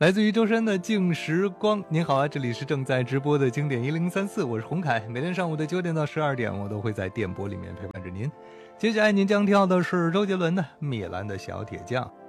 来自于周深的静时光。您好啊，这里是正在直播的经典1034，我是洪凯。每天上午的9点到12点，我都会在电波里面陪伴着您。接下来您将听到的是周杰伦的《米兰的小铁匠》。